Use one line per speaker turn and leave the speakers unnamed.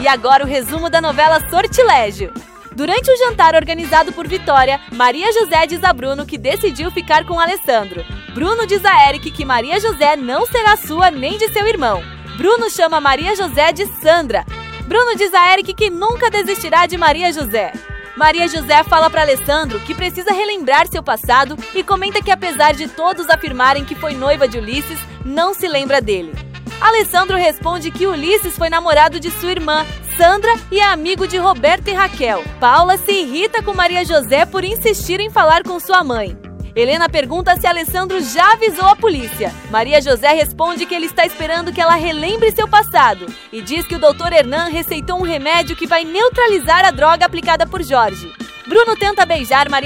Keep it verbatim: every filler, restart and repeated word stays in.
E agora o resumo da novela Sortilégio. Durante o jantar organizado por Vitória, Maria José diz a Bruno que decidiu ficar com Alessandro. Bruno diz a Eric que Maria José não será sua nem de seu irmão. Bruno chama Maria José de Sandra. Bruno diz a Eric que nunca desistirá de Maria José. Maria José fala para Alessandro que precisa relembrar seu passado e comenta que apesar de todos afirmarem que foi noiva de Ulisses, não se lembra dele. Alessandro responde que Ulisses foi namorado de sua irmã, Sandra, e é amigo de Roberto e Raquel. Paula se irrita com Maria José por insistir em falar com sua mãe. Helena pergunta se Alessandro já avisou a polícia. Maria José responde que ele está esperando que ela relembre seu passado e diz que o doutor Hernan receitou um remédio que vai neutralizar a droga aplicada por Jorge. Bruno tenta beijar Maria